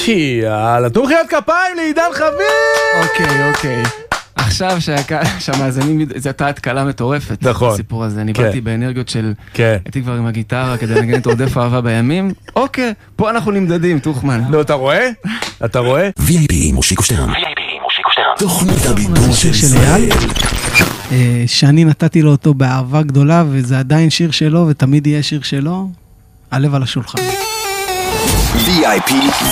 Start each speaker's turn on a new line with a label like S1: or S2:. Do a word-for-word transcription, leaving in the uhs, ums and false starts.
S1: יאללה, תנו מחיאות כפיים לעידן חביב!
S2: אוקיי, אוקיי. עכשיו שהמאזינים, זו הייתה התקלה מטורפת.
S1: נכון.
S2: הסיפור הזה, אני באתי באנרגיות של...
S1: כן.
S2: הייתי כבר עם הגיטרה כדי לנגן את רודף אהבה בימים. אוקיי, פה אנחנו נמדדים, תוכמן.
S1: נו, אתה רואה? אתה רואה?
S3: וי איי פי מושיקו שטרן. וי איי פי מושיקו שטרן. תוכנית הבידור של ישראל.
S4: שאני נתתי לו אותו באהבה גדולה, וזה עדיין שיר שלו, ותמיד יהיה שיר שלו. הלב על השולחן.
S3: וי איי פי